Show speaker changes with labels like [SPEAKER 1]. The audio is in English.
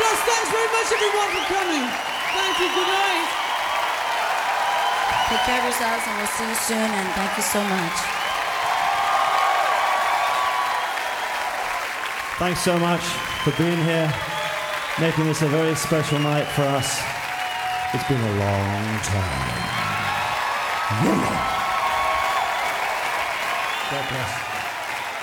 [SPEAKER 1] Yes, thanks very much, everyone, for coming. Thank you. Good night.
[SPEAKER 2] Take care of yourselves, and we'll see you soon, and thank you so much.
[SPEAKER 3] Thanks so much for being here, making this a very special night for us. It's been a long time. God bless.